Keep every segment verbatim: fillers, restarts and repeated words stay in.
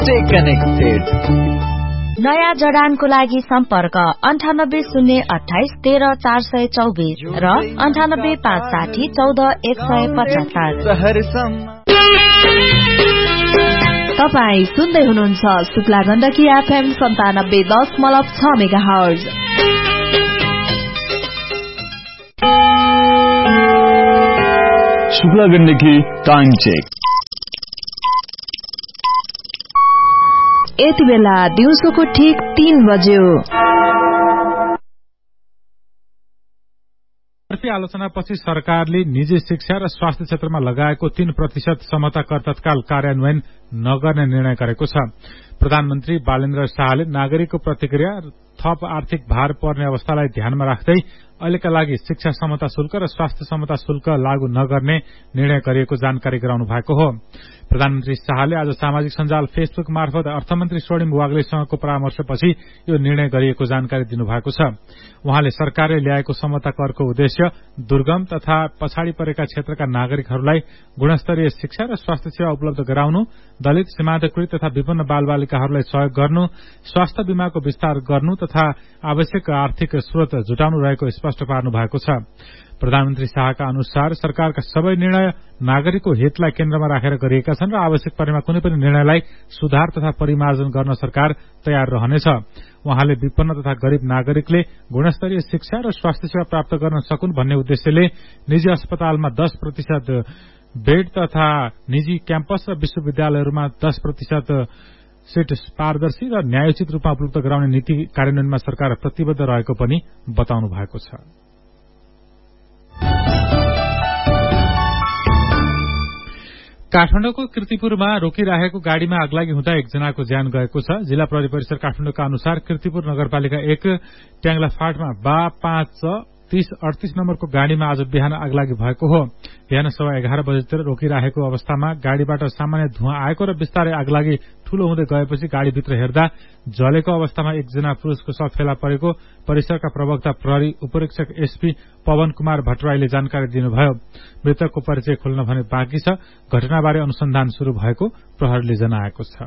Stay connected. नयाँ जडानको लागि सम्पर्क अन्ठानब्बे शून्य अठाइस तेह्र चार सय चौबिस र अन्ठानब्बे पाँच साठी चौध एक सय पचहत्तर। तपाईँ सुन्दै हुनुहुन्छ शुक्ला गण्डकी एफएम सन्तानब्बे दशमलव छ mega hertz. Shukla Gandaki time check. यति बेला दिउँसोको ठिक तीन बज्यो। आलोचनापछि सरकारले निजी शिक्षा र स्वास्थ्य क्षेत्रमा लगाएको तीन प्रतिशत समता कर तत्काल कार्यान्वयन नगर्ने निर्णय गरेको छ। प्रधानमन्त्री बालेन्द्र शाहले नागरिकको प्रतिक्रिया थप आर्थिक भार पर्ने अवस्थालाई ध्यानमा राख्दै अहिलेका लागि शिक्षा समता शुल्क र स्वास्थ्य समता शुल्क लागू नगर्ने निर्णय गरिएको जानकारी गराउनु भएको हो। प्रधानमन्त्री शाहले आज सामाजिक सञ्जाल फेसबुक मार्फत अर्थमन्त्री स्वर्णिम वाग्लेसँगको परामर्शपछि यो निर्णय गरिएको जानकारी दिनुभएको छ। उहाँले सरकारले ल्याएको समता करको उद्देश्य दुर्गम तथा पछाडि परेका क्षेत्रका नागरिकहरूलाई गुणस्तरीय शिक्षा र स्वास्थ्य सेवा उपलब्ध गराउनु, दलित, सीमान्तकृत तथा विपन्न बालबालिकाहरूलाई सहयोग गर्नु, स्वास्थ्य बीमाको विस्तार गर्नु तथा आवश्यक आर्थिक स्रोत जुटाउनु रहेको स्पष्ट पार्नु भएको छ। प्रधानमन्त्री शाहका अनुसार सरकारका सबै निर्णय नागरिकको हितलाई केन्द्रमा राखेर गरिएका छन् र आवश्यक परेमा कुनै पनि निर्णयलाई सुधार तथा परिमार्जन गर्न सरकार तयार रहनेछ। उहाँले विपन्न तथा गरीब नागरिकले गुणस्तरीय शिक्षा र स्वास्थ्य सेवा प्राप्त गर्न सकुन् भन्ने उद्देश्यले निजी अस्पतालमा दस प्रतिशत बेड तथा निजी क्याम्पस र विश्वविद्यालयहरूमा दस प्रतिशत सीट पारदर्शी र न्यायोचित रूपमा उपलब्ध गराउने नीति कार्यान्वयनमा सरकार प्रतिबद्ध रहेको पनि बताउनु भएको छ। काठमाडौँको कीर्तिपुरमा रोकिराखेको गाड़ीमा आगलागी हुँदा एकजनाको ज्यान गएको छ। जिल्ला प्रहरी परिसर काठमाडौँका अनुसार कीर्तिपुर नगरपालिका एक ट्याङ्ला फाँटमा बा पाँच तीस अडतीस नम्बरको गाड़ीमा आज बिहान आगलागी भएको हो। बिहान सवा एघार बजेतिर रोकिराखेको अवस्थामा गाड़ीबाट सामान्य धुवाँ आएको र बिस्तारै आगलागी ठूलो हुँदै गएपछि गाड़ीभित्र हेर्दा जलेको अवस्थामा एकजना पुरुषको शव फेला परेको परिसरका प्रवक्ता प्रहरी उपरीक्षक एसपी पवन कुमार भट्टराईले जानकारी दिनुभयो। मृतकको परिचय खोल्न भने बाँकी छ। घटनाबारे अनुसन्धान शुरू भएको प्रहरीले जनाएको छ।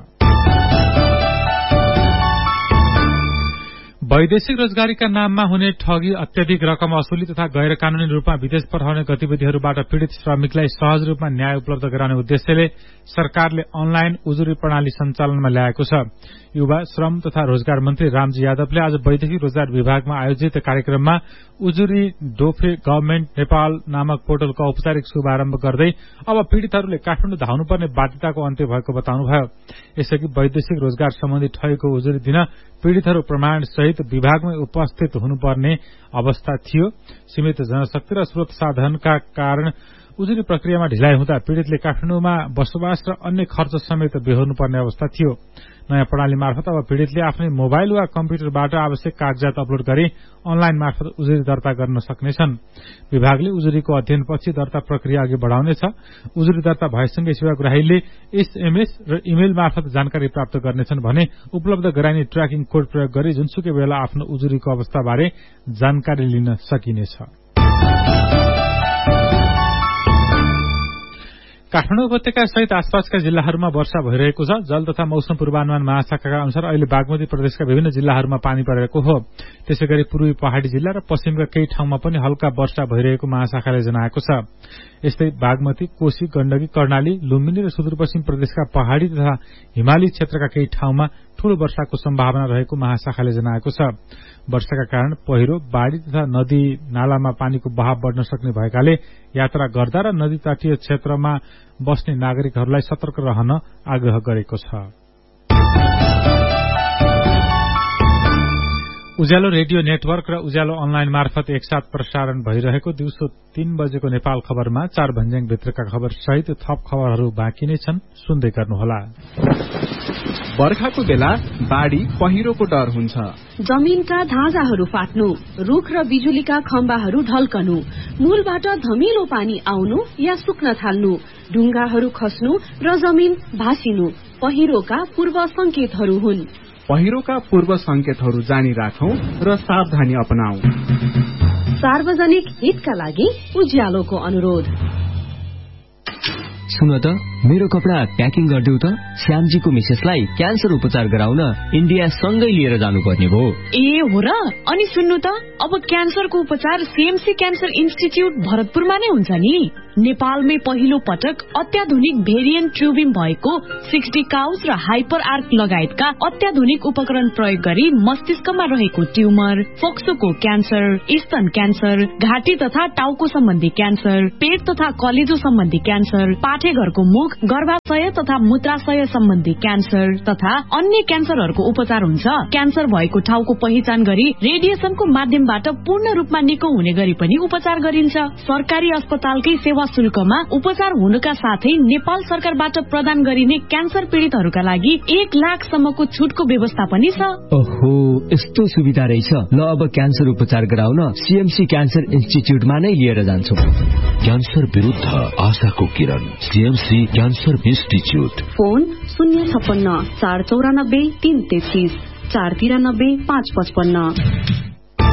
वैदेशिक रोजगारीका नाममा हुने ठगी, अत्याधिक रकम असुली तथा गैर कानूनी रूपमा विदेश पठाउने गतिविधिहरूबाट पीड़ित श्रमिकलाई सहज रूपमा न्याय उपलब्ध गराउने उद्देश्यले सरकारले अनलाइन उजुरी प्रणाली सञ्चालनमा ल्याएको छ। युवा श्रम तथा रोजगार मन्त्री रामजी यादवले आज वैदेशिक रोजगार विभागमा आयोजित कार्यक्रममा उजुरी डोफ्रे गभर्मेन्ट नेपाल नामक पोर्टलको औपचारिक शुभारम्भ गर्दै अब पीड़ितहरूले काठमाडौँ धाउनुपर्ने बाध्यताको अन्त्य भएको बताउनुभयो। यसअघि वैदेशिक रोजगार सम्बन्धी ठगीको उजुरी दिन पीड़ितहरू प्रमाण सहित विभागमै उपस्थित हुनुपर्ने अवस्था थियो। सीमित जनशक्ति र स्रोत साधनका कारण उजुरी प्रक्रियामा ढिलाइ हुँदा पीड़ितले काठमाडौँमा बसोबास र अन्य खर्च समेत बेहोर्नुपर्ने अवस्था थियो। नयाँ प्रणाली मार्फत अब पीड़ितले आफ्नै मोबाइल वा कम्प्युटरबाट आवश्यक कागजात अपलोड गरी अनलाइन मार्फत उजुरी दर्ता गर्न सक्नेछन्। विभागले उजुरीको अध्ययनपछि दर्ता प्रक्रिया अघि बढ़ाउनेछ। उजुरी दर्ता भएसँगै सेवाग्राहीले एसएमएस र इमेल मार्फत जानकारी प्राप्त गर्नेछन् भने उपलब्ध गराइने ट्र्याकिङ कोड प्रयोग गरी जुनसुकै बेला आफ्नो उजुरीको अवस्थाबारे जानकारी लिन सकिनेछ। काठमाडौँ उपत्यका सहित आसपासका जिल्लाहरूमा वर्षा भइरहेको छ। जल तथा मौसम पूर्वानुमान महाशाखाका अनुसार अहिले बागमती प्रदेशका विभिन्न जिल्लाहरूमा पानी परेको हो। त्यसैगरी पूर्वी पहाड़ी जिल्ला र पश्चिमका केही ठाउँमा पनि हल्का वर्षा भइरहेको महाशाखाले जनाएको छ। यस्तै बागमती, कोशी, गण्डकी, कर्णाली, लुम्बिनी र सुदूरपश्चिम प्रदेशका पहाड़ी तथा हिमाली क्षेत्रका केही ठाउँमा ठूलो वर्षाको सम्भावना रहेको महाशाखाले जनाएको छ। वर्षाका कारण पहिरो, बाढ़ी तथा नदी नालामा पानीको बहाव बढ़न सक्ने भएकाले यात्रा गर्दा र नदी तटीय क्षेत्रमा बस्ने नागरिकहरूलाई सतर्क रहन आग्रह गरेको छ। उज्यालो रेडियो नेटवर्क र उज्यालो अनलाइन मार्फत एकसाथ प्रसारण भइरहेको दिउँसो तीन बजेको नेपाल खबरमा चार भन्ज्याङ भित्रका खबर सहित थप खबरहरू बाँकी नै छन्, सुन्दै गर्नुहोला। बर्खाको बेला बाढ़ी पहिरोको डर हुन्छ। जमीनका धाजाहरू फाट्नु, रुख र बिजुलीका खम्बाहरू ढल्कनु, मूलबाट धमिलो पानी आउनु या सुक्न थाल्नु, ढुङ्गाहरू खस्नु र जमिन भासिनु पहिरोका पूर्व संकेतहरू हुन्। पहिरोका पूर्व संकेतहरू जानी राखौं र सावधानी अपनाऊ। सार्वजनिक हितका लागि उज्यालोको अनुरोध। सुन त मेरो कपडा प्याकिङ गरिदेऊ त। श्यामजीको मिसेसलाई क्यान्सर उपचार गराउन इन्डिया सँगै लिएर जानुपर्ने भयो। ए हो र? अनि सुन्नु त, अब क्यान्सरको उपचार सीएमसी क्यान्सर इन्स्टिच्युट भरतपुरमा नै हुन्छ नि। नेपालमै पहिलो पटक अत्याधुनिक भेरिएन्ट ट्युबिङ भएको सिक्सटी काउस र हाइपर आर्क लगायतका अत्याधुनिक उपकरण प्रयोग गरी मस्तिष्कमा रहेको ट्युमर, फोक्सोको क्यान्सर, स्तन क्यान्सर, घाँटी तथा टाउको सम्बन्धी क्यान्सर, पेट तथा कलेजो सम्बन्धी क्यान्सर, पाठेघरको मुख, गर्भाशय तथा मूत्राशय सम्बन्धी क्यान्सर तथा अन्य क्यान्सरहरूको उपचार हुन्छ। क्यान्सर भएको ठाउँको पहिचान गरी रेडिएसनको माध्यमबाट पूर्ण रूपमा निको हुने गरी पनि उपचार गरिन्छ। सरकारी अस्पतालकै सेवा शुल्कमा उपचार हुनुका साथै नेपाल सरकारबाट प्रदान गरिने क्यान्सर पीड़ितहरूका लागि एक लाख सम्मको छुटको व्यवस्था पनि छ। ओहो, यस्तो सुविधा रहेछ। ल अब क्यान्सर उपचार गराउन सीएमसी क्यान्सर इन्स्टिच्युटमा नै लिएर जान्छौ। क्यान्सर विरुद्ध आशाको किरण, सीएमसी क्यान्सर इन्स्टिच्युट। फोन शून्य छप्पन्न चार चौरानब्बे तीन तेत्तीस चार तिरानब्बे पाँच पचपन्न।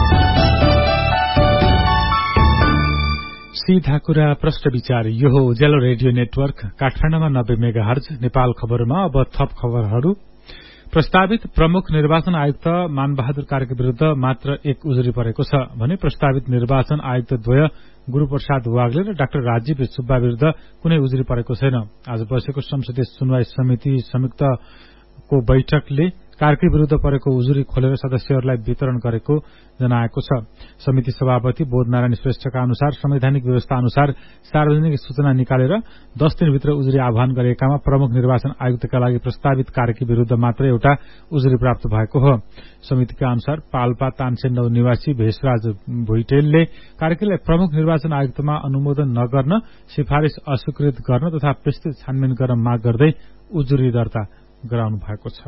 सीधा कुरा प्रश्न विचार, यो हो उज्यालो रेडियो नेटवर्क काठमाडौँमा नब्बे मेगा हर्ज। नेपाल खबरमा अब थप खबरहरू। प्रस्तावित प्रमुख निर्वाचन आयुक्त मानबहादुर कार्की विरूद्ध मात्र एक उजुरी परेको छ भने प्रस्तावित निर्वाचन आयुक्त द्वय गुरूप्रसाद वाग्ले र डाक्टर राजीव सुब्बा विरूद्ध कुनै उजुरी परेको छैन। आज बसेको संसदीय सुनवाई समिति संयुक्तको बैठकले कार्की विरूद्ध परेको उजुरी खोलेर सदस्यहरूलाई वितरण गरेको जनाएको छ। समिति सभापति बोधनारायण श्रेष्ठका अनुसार संवैधानिक व्यवस्था अनुसार सार्वजनिक सूचना निकालेर दस दिनभित्र उजुरी आह्वान गरिएकामा प्रमुख निर्वाचन आयुक्तका लागि प्रस्तावित कार्की विरूद्ध मात्र एउटा उजुरी प्राप्त भएको हो। समितिका अनुसार पाल्पा तानसेन नौ निवासी भेषराज भुइटेलले कार्कीलाई प्रमुख निर्वाचन आयुक्तमा अनुमोदन नगर्न, सिफारिश अस्वीकृत गर्न तथा विस्तृत छानबिन गर्न माग गर्दै उजुरी दर्ता गराउनु भएको छ।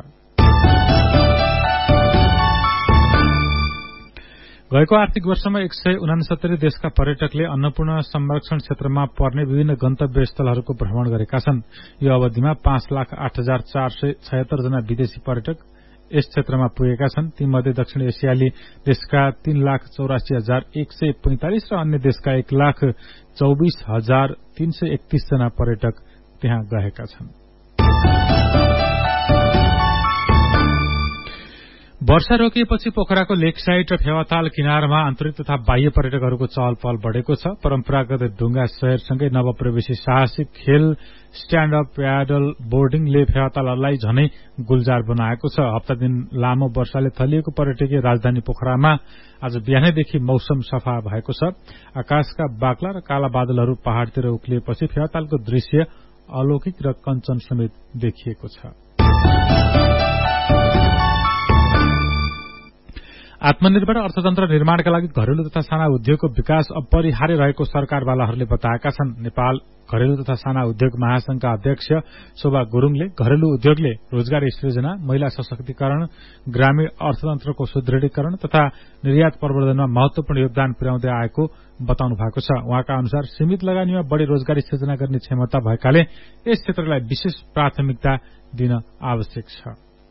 गएको आर्थिक वर्षमा एक सय उनासत्तरी देशका पर्यटकले अन्नपूर्ण संरक्षण क्षेत्रमा पर्ने विभिन्न गन्तव्य स्थलहरूको भ्रमण गरेका छन्। यो अवधिमा पाँच लाख आठ हजार चार सय छयत्तर जना विदेशी पर्यटक यस क्षेत्रमा पुगेका छन्। तीमध्ये दक्षिण एसियाली देशका तीन लाख चौरासी हजार एक सय पैंतालिस र अन्य देशका एक लाख चौबिस हजार तीन सय एकतीस जना पर्यटक त्यहाँ गएका छन्। वर्षा रोकिएपछि पोखराको लेक साइड र फेवाताल किनारमा आन्तरिक तथा बाह्य पर्यटकहरूको चहल पहल बढ़ेको छ। परम्परागत ढुंगा शहरसँगै नवप्रवेशी साहसिक खेल स्ट्याण्ड अप प्याडल बोर्डिङले फेवाताललाई झनै गुलजार बनाएको छ। हप्ता दिन लामो वर्षाले थलिएको पर्यटकीय राजधानी पोखरामा आज बिहानैदेखि मौसम सफा भएको छ। आकाशका बाक्ला र काला बादलहरू पहाड़तिर उक्लिएपछि फेवातालको दृश्य अलौकिक र कञ्चन समेत देखिएको छ। आत्मनिर्भर अर्थतन्त्र निर्माणका लागि घरेलु तथा साना उद्योगको विकास अपरिहार्य रहेको सरकारवालाहरूले बताएका छन्। नेपाल घरेलु तथा साना उद्योग महासंघका अध्यक्ष शोभा गुरूङले घरेलु उद्योगले रोजगारी सृजना, महिला सशक्तिकरण, ग्रामीण अर्थतन्त्रको सुदृढीकरण तथा निर्यात प्रवर्धनमा महत्वपूर्ण योगदान पुर्याउँदै आएको बताउनु भएको छ। उहाँका अनुसार सीमित लगानीमा बढ़ी रोजगारी सृजना गर्ने क्षमता भएकाले यस क्षेत्रलाई विशेष प्राथमिकता दिन आवश्यक छ।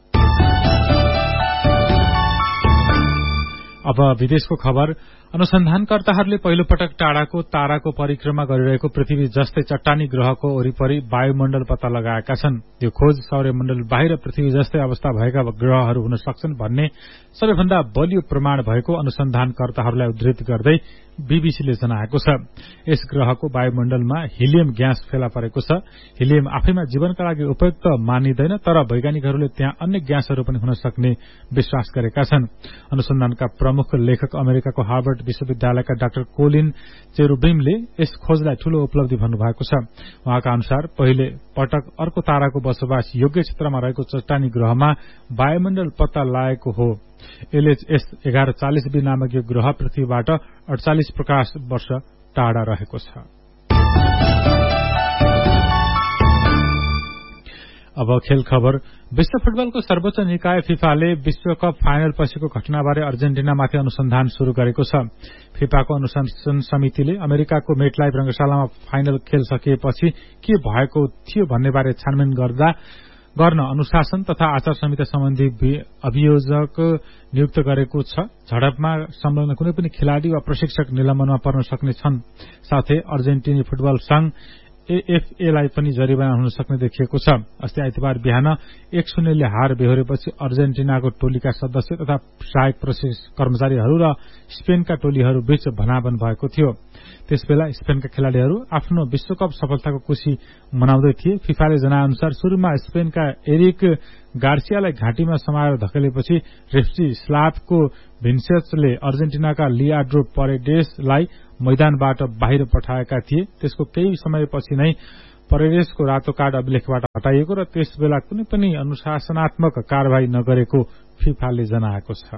अब विदेशको खबर। अनुसन्धानकर्ताहरूले पहिलो पटक टाढाको ताराको परिक्रमा गरिरहेको पृथ्वी जस्तै चट्टानी ग्रहको वरिपरि वायुमण्डल पत्ता लगाएका छन्। यो खोज सौर्यमण्डल बाहिर पृथ्वी जस्तै अवस्था भएका ग्रहहरू हुन सक्छन् भन्ने सबैभन्दा बलियो प्रमाण भएको अनुसन्धानकर्ताहरूलाई उद्धृत गर्दै बीबीसीले जनाएको छ। यस ग्रहको वायुमण्डलमा हिलियम ग्यास फेला परेको छ। हिलियम आफैमा जीवनका लागि उपयुक्त मानिँदैन, तर वैज्ञानिकहरूले त्यहाँ अन्य ग्यासहरू पनि हुन सक्ने विश्वास गरेका छन्। अनुसन्धानका प्रमुख लेखक अमेरिकाको हार्वर्ड विश्वविद्यालयका डाक्टर कोलिन चेरुबिमले यस खोजलाई ठूलो उपलब्धि भन्नुभएको छ। उहाँका अनुसार पहिले पटक अर्को ताराको बसोबास योग्य क्षेत्रमा रहेको चट्टानी ग्रहमा वायुमण्डल पत्ता लागेको हो। एलएचएस एघार चालिस बी नामक यो ग्रह पृथ्वीबाट अडचालिस प्रकाश वर्ष टाढा रहेको छ। अब खेल खबर। विश्व फुटबलको सर्वोच्च निकाय फिफाले विश्वकप फाइनल पछिको घटनाबारे अर्जेन्टिनामाथि अनुसन्धान शुरू गरेको छ। फिफाको अनुसन्धान समितिले अमेरिकाको मेटलाइफ रंगशालामा फाइनल खेल सकिएपछि के भएको थियो भन्नेबारे छानबिन गर्दा गर्न अनुशासन तथा आचार संहिता सम्बन्धी अभियोजक नियुक्त गरेको छ। झडपमा संलग्न कुनै पनि खेलाड़ी वा प्रशिक्षक निलम्बनमा पर्न सक्ने छन्। साथै अर्जेन्टिनी फुटबल संघ एएफएलाई पनि जरिवाना हुन सक्ने देखिएको छ। अस्ति आइतबार बिहान एक शून्यले हार बेहोरेपछि अर्जेन्टिनाको टोलीका सदस्य तथा सहायक प्रशिक्षक कर्मचारीहरू र स्पेनका टोलीहरू बीच भनाभन भएको थियो। त्यसबेला स्पेनका खेलाड़ीहरू आफ्नो विश्वकप सफलताको खुशी मनाउँदै थिए। फिफाले जनाएअनुसार शुरूमा स्पेनका एरिक गार्सियालाई घाँटीमा समाएर धकेलेपछि रेफ्री स्लाभको भिन्सेसले अर्जेन्टिनाका लियाड्रो परेडेसलाई मैदानबाट बाहिर पठाएका थिए। त्यसको केही समयपछि नै परेडेसको रातो कार्ड अभिलेखबाट हटाइएको र त्यसबेला कुनै पनि अनुशासनात्मक कार्यवाही नगरेको फिफाले जनाएको छ।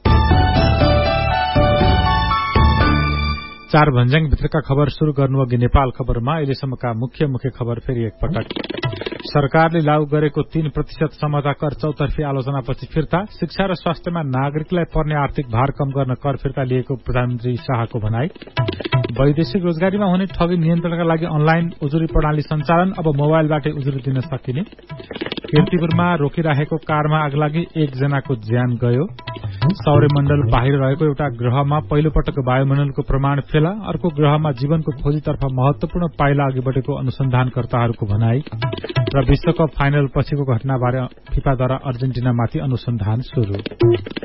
चार भन्ज्याङ भित्रका खबर शुरू गर्नुअघि नेपाल खबरमा अहिलेसम्मका मुख्य मुख्य खबर फेरि एकपटक। सरकारले लागू गरेको तीन प्रतिशत समता कर चौतर्फी आलोचनापछि फिर्ता। शिक्षा र स्वास्थ्यमा नागरिकलाई पर्ने आर्थिक भार कम गर्न कर फिर्ता लिएको प्रधानमन्त्री शाहको भनाई। वैदेशिक रोजगारीमा हुने ठगी नियन्त्रणका लागि अनलाइन उजुरी प्रणाली सञ्चालन, अब मोबाइलबाटै उजुरी दिन सकिने। कीर्तिपुरमा रोकिराखेको कारमा आगलागी, एकजनाको ज्यान गयो। सौर्यमण्डल बाहिर रहेको एउटा ग्रहमा पहिलो पटक वायुमण्डलको प्रमाण फेला, अर्को ग्रहमा जीवनको खोजीतर्फ महत्वपूर्ण पाइला अघि बढेको अनुसन्धानकर्ताहरूको भनाई। र विश्वकप फाइनल पछिको घटनाबारे फिफाद्वारा अर्जेन्टिनामाथि अनुसन्धान शुरू।